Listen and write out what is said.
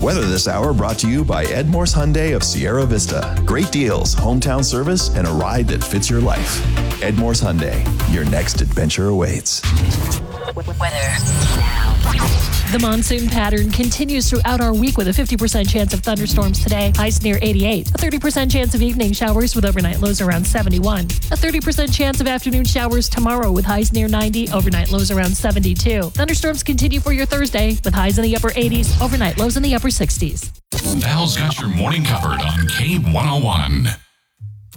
Weather this hour brought to you by Ed Morse Hyundai of Sierra Vista. Great deals, hometown service, and a ride that fits your life. Ed Morse Hyundai, your next adventure awaits. Weather now. The monsoon pattern continues throughout our week with a 50% chance of thunderstorms today, highs near 88. A 30% chance of evening showers with overnight lows around 71. A 30% chance of afternoon showers tomorrow with highs near 90, overnight lows around 72. Thunderstorms continue for your Thursday with highs in the upper 80s, overnight lows in the upper 60s. Val's got your morning covered on K101.